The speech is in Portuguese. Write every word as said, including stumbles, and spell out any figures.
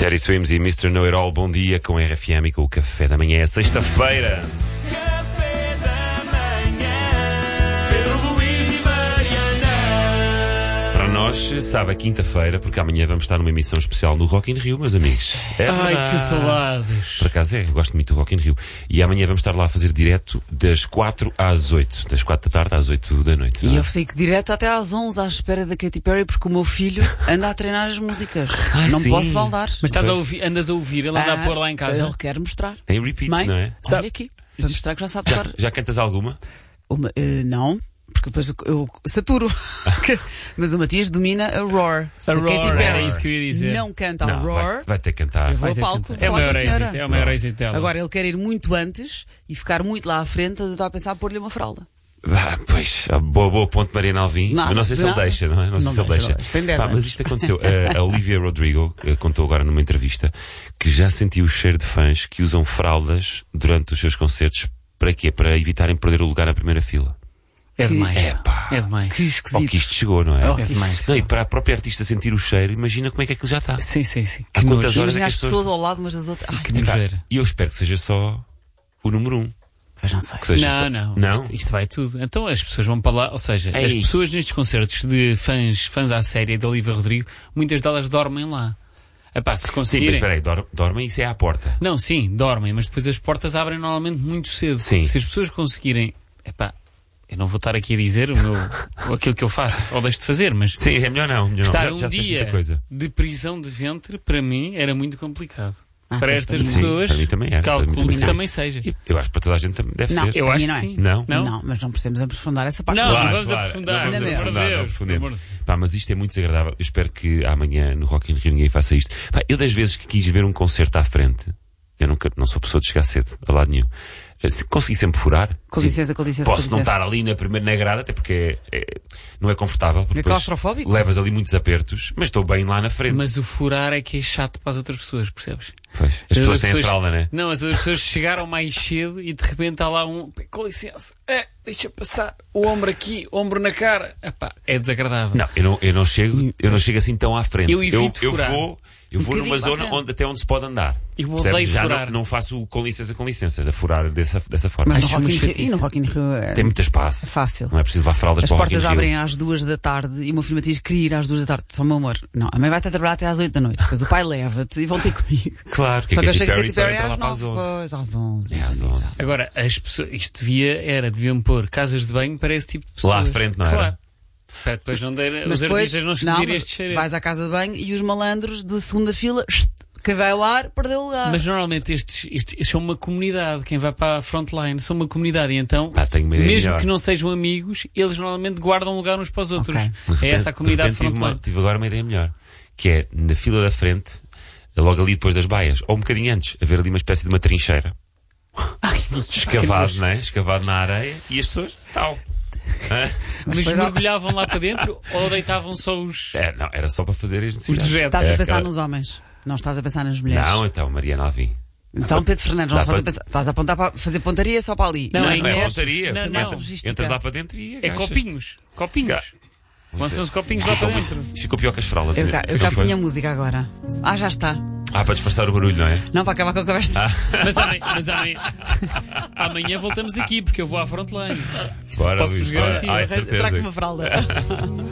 Teddy Swims e mister Know It All, bom dia com a R F M e com o Café da Manhã. É sexta-feira. Café da Manhã, Pedro Luís e Mariana. Para nós, sabe, a quinta-feira, porque amanhã vamos estar numa emissão especial no Rock in Rio, meus amigos. É Ai, verdade. que saudades. Por acaso é, eu gosto muito do Rock in Rio. E amanhã vamos estar lá a fazer direto das quatro às oito. Das quatro da tarde às oito da noite. E eu fico direto até às onze à espera da Katy Perry porque o meu filho anda a treinar as músicas. Ah, não sim. posso baldar. Mas estás a Pois. ouvir, andas a ouvir, ele anda Ah, a pôr lá em casa. Ele quer mostrar. Em repeats, Mãe, não é? olha aqui, para mostrar que já sabe Já, tocar. já cantas alguma? Uma, eh, não, porque depois eu, eu saturo. Mas o Matias domina a Roar. Se A Katy Roar, Perry era isso que eu ia dizer. não canta a Não, Roar, vai, vai ter que cantar. eu vou Vai ao ter palco que- É o falar maior com a senhora. êxito, é o maior êxito dela. Agora ele quer ir muito antes e ficar muito lá à frente. Eu estou a pensar pôr-lhe uma fralda. Ah, pois, a boa, boa ponto Mariana Alvim. Nada, Eu não sei se ele nada. deixa, não é? Não sei Não se ele deixa, deixa. não deixa. Tem dez Pá, anos. mas isto aconteceu. A, a Olivia Rodrigo eh, contou agora numa entrevista que já sentiu o cheiro de fãs que usam fraldas durante os seus concertos. Para quê? Para evitarem perder o lugar na primeira fila. É demais. É pá. É demais. Que Ao esquisito. que isto chegou, não é? É demais. Não, e para a própria artista sentir o cheiro, imagina como é que aquilo já está. Sim, sim, sim. Há Que quantas nojo. horas é Imagina que as as pessoas... pessoas ao lado umas das outras. Ai, Que Epá, nojeira. E eu espero que seja só o número um. eu não sei. Que seja Não, só... não. Não? Isto, isto vai tudo. Então as pessoas vão para lá, ou seja, Ei. as pessoas nestes concertos de fãs, fãs à série da Olivia Rodrigo, muitas delas dormem lá. Epá, se Sim, mas conseguirem. espera aí, dor- dormem, isso é à porta. Não, sim, dormem, mas depois as portas abrem normalmente muito cedo. Sim. Se as pessoas conseguirem. Epá, eu não vou estar aqui a dizer o meu, aquilo que eu faço, ou deixo de fazer, mas Sim, é melhor não. Melhor estar não. Já, já um fez dia muita coisa. de prisão de ventre, para mim, era muito complicado. Ah, para pois estas também. Sim, pessoas, para mim também era, para mim calculo também que sim. também seja. E eu acho que para toda a gente também deve Não. ser. Eu Para acho mim que não é. sim. Não? Não? Não, mas não precisamos aprofundar essa parte. Não, Claro, não vamos claro. aprofundar. Não vamos Na mesma. aprofundar, Pelo não amor de aprofundemos. Deus. Pá, mas isto é muito desagradável. Eu espero que amanhã no Rock in Rio ninguém faça isto. Pá, eu das vezes que quis ver um concerto à frente, eu nunca, não sou pessoa de chegar cedo, a lado nenhum. Se consegui sempre furar. Com sim, licença, com licença, Posso com não licença. estar ali na primeira na grada, até porque é, é- não é confortável. porque É depois claustrofóbico? Levas ali muitos apertos, mas estou bem lá na frente. Mas o furar é que é chato para as outras pessoas, percebes? Pois, as pessoas têm a fralda, né? Não, as outras pessoas chegaram mais cedo e de repente há lá um. Com licença, é, deixa passar o ombro aqui, ombro na cara. Epá, é desagradável. Não, eu não, eu não chego, eu não chego assim tão à frente. Eu evito eu, furar. vou, eu Um vou numa bocadinho para a zona frente. onde, até onde se pode andar. Eu Percebes? odeio Já furar. não, não faço o com licença, com licença, a furar dessa, dessa forma. Mas no Acho Rock in uma Rio, chatice. e no Rock in Rio é Tem muito espaço. fácil. Não é preciso levar fraldas As para o Rock in portas Rio. abrem às duas da tarde e o meu filho Matias queria ir às duas da tarde. Só meu amor. Não, a mãe vai estar a trabalhar até às oito da noite. Depois o pai leva-te e vão ter comigo. Claro, que Só a que eu Katy chego a Perry Katy só Perry entra lá às para as nove. onze. Pois, às onze. É, às onze. Agora, as pessoas, isto devia, era, deviam pôr casas de banho para esse tipo de pessoas. Lá à frente, não era? Claro. Para depois não der, Mas os depois, artistas não se não, direm mas este cheiro. vais à casa de banho e os malandros de segunda fila, que vai ao ar, perdeu o lugar. Mas normalmente estes, estes, estes são uma comunidade, quem vai para a frontline são uma comunidade e então, Pá, tenho uma ideia mesmo melhor. que não sejam amigos, eles normalmente guardam lugar uns para os outros. Ok. De É essa a repente- comunidade de repente tive, uma- frontline. tive agora uma ideia melhor. Que é, na fila da frente, logo ali depois das baias, ou um bocadinho antes, haver ali uma espécie de uma trincheira. Escavado, não é? Escavado na areia e as pessoas, tal. Hã? Mas depois há- mergulhavam lá para dentro ou deitavam só os. É, não, era só para fazer as Os necessidades. dejetos. Estás É, a pensar aquela- nos homens, não estás a pensar nas mulheres. Não, então, Mariana Alvim. Então, Pedro Fernandes, não Dá estás a para- pensar. Estás a apontar para fazer pontaria só para ali. Não, Não, é não é mulheres- pontaria. Não, Entra- não. Logística. Entras lá para dentro e É agachas-te. copinhos. Copinhos. Lançam-se copinhos lá para Ficou, dentro. muito- ficou pior que as fraldas. Eu cá, eu Não cá foi? punha música agora. Ah, já está. Ah, para disfarçar o barulho, não é? Não, para acabar com a conversa. Mas amanhã, mas amanhã, amanhã voltamos aqui porque eu vou à frontline. Isso Bora, posso-vos Luís, bora. garantir. Ai, certeza. Trago uma fralda.